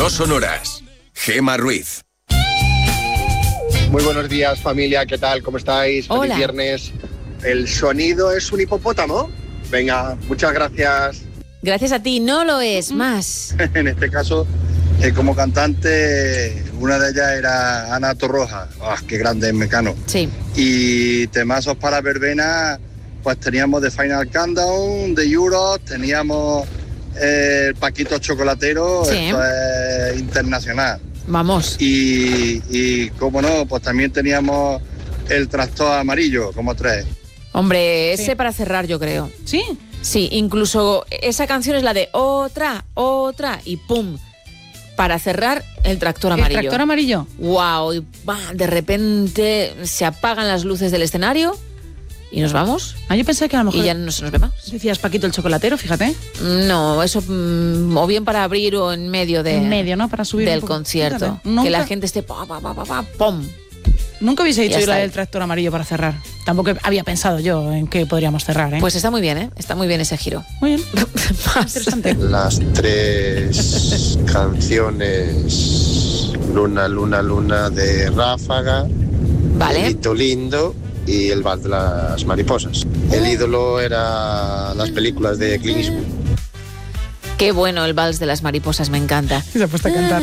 No sonoras. Gemma Ruiz. Muy buenos días, familia, ¿qué tal? ¿Cómo estáis? Hola. Feliz viernes. ¿El sonido es un hipopótamo? Venga, muchas gracias. Gracias a ti, no lo es más. En este caso, como cantante, una de ellas era Ana Torroja. ¡Ah, qué grande es Mecano! Sí. Y temazos para verbena, pues teníamos The Final Countdown, The Euros, teníamos el Paquito Chocolatero, Sí. esto es internacional. Vamos. Y cómo no, pues también teníamos el Tractor Amarillo, como 3. Hombre, Sí. ese para cerrar, yo creo. ¿Sí? Sí, incluso esa canción es la de otra, y pum. Para cerrar, el Tractor Amarillo. ¿El Tractor Amarillo? Wow, y de repente se apagan las luces del escenario y nos vamos. Ah, yo pensé que a lo mejor Y ya no se nos ve más. decías Paquito el Chocolatero, fíjate. No, eso o bien para abrir o en medio En medio, ¿no? Para subir un del poco. concierto. Fíjate, nunca- Que la gente esté pum. Nunca hubiese dicho Ya yo la está. del Tractor Amarillo para cerrar. Tampoco había pensado yo en qué podríamos cerrar, ¿eh? Pues está muy bien, ¿eh? Está muy bien ese giro. muy bien. Más. Interesante. Las 3 canciones, Luna, Luna, Luna de Ráfaga, Vale. Hito Lindo y El Vals de las Mariposas. El ídolo era las películas de Clint Eastwood. Qué bueno el vals de las mariposas, me encanta. Se ha puesto a cantar.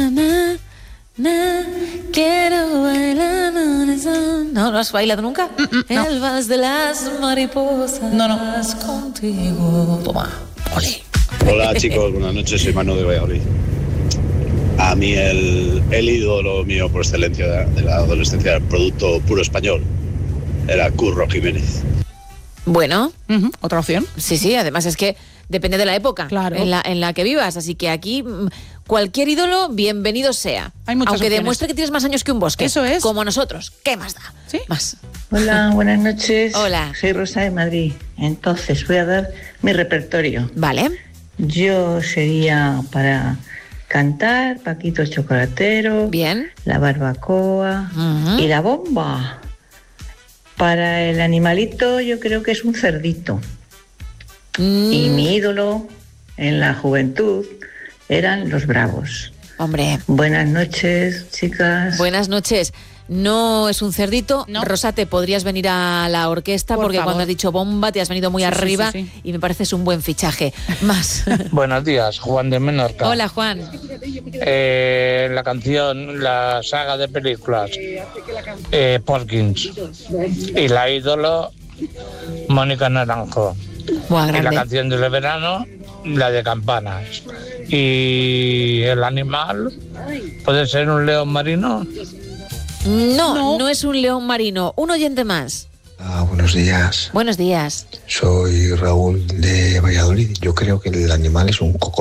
Quiero bailar. ¿No has bailado nunca? no. El vals de las mariposas. No. Contigo. Toma. Ole. Hola chicos, buenas noches, soy Manu de Valladolid. A mí el ídolo mío por excelencia de la adolescencia, el producto puro español, era Curro Jiménez. Bueno, Ujú, otra opción. sí, además es que depende de la época Claro. en la que vivas, así que aquí cualquier ídolo, bienvenido sea. Hay muchas Aunque opciones. demuestre que tienes más años que un bosque. Eso es. Como nosotros. ¿Qué más da? Sí. Más. Hola, buenas noches. Hola. Soy Rosa de Madrid. Entonces voy a dar mi repertorio. Vale. Yo sería para cantar Paquito el Chocolatero, Bien. La Barbacoa Ujú. y La Bomba. Para el animalito yo creo que es un cerdito. Y mi ídolo en la juventud eran los Bravos. Hombre, Buenas noches, chicas. buenas noches. No es un cerdito. No. Rosa, te podrías venir a la orquesta Por porque favor. cuando has dicho bomba te has venido muy Sí, sí, arriba sí. y me pareces un buen fichaje. Más. Buenos días, Juan de Menorca. Hola, Juan. La canción, la saga de películas, Porkins. Y la ídolo, Mónica Naranjo. Buah, Y la grande. canción del verano, la de Campanas. Y el animal, ¿puede ser un león marino? No es un león marino. Un oyente más. Buenos días, Buenos días. soy Raúl de Valladolid. Yo creo que el animal es un cocodrilo.